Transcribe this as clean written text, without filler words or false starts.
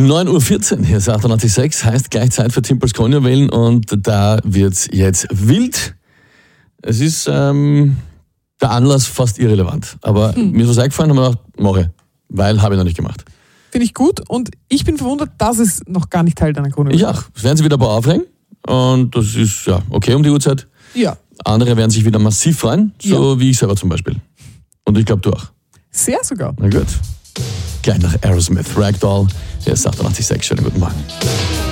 9.14 Uhr, hier ist 98.6, heißt gleich Zeit für Timpels Kronja wählen und da wird's jetzt wild. Es ist der Anlass fast irrelevant, aber mir ist was eingefallen und habe mir gedacht, mache, weil habe ich noch nicht gemacht. Finde ich gut und ich bin verwundert, dass es noch gar nicht Teil deiner Chronik ist. Ja, es werden sich wieder ein paar aufregen und das ist ja okay um die Uhrzeit. Ja. Andere werden sich wieder massiv freuen, so wie ich selber zum Beispiel. Und ich glaube, du auch. Sehr sogar. Na gut. Gleich nach Aerosmith, Ragdoll. Hier ist 88.6. Schönen guten Morgen.